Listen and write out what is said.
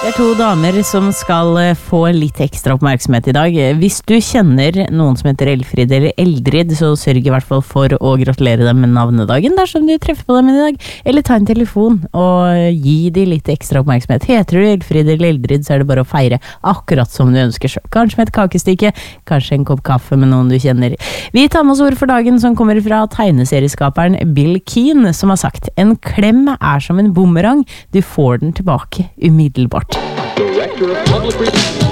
Det er to damer som skal få litt ekstra oppmerksomhet i dag. Hvis du kjenner noen som heter Elfrid eller Eldrid, så sørg i hvert fall for å gratulere dem med navnedagen dersom du treffer på dem i dag. Eller ta en telefon og gi de litt ekstra oppmerksomhet. Heter du Elfrid eller Eldrid, så er det bare å feire akkurat som du ønsker selv. Kanskje med et kakestykke, kanskje en kopp kaffe med noen du kjenner. Vi tar med oss ord for dagen som kommer fra tegneserieskaperen Bill Keane, som har sagt: en klem er som en bumerang, du får den tilbake umiddelbart. Director of Public Relations.